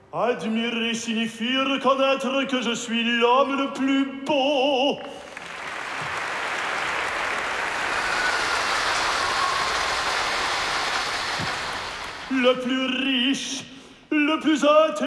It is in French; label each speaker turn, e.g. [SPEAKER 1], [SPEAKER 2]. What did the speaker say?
[SPEAKER 1] Admirer signifie reconnaître que je suis l'homme le plus beau. Le plus riche, le plus intelligent.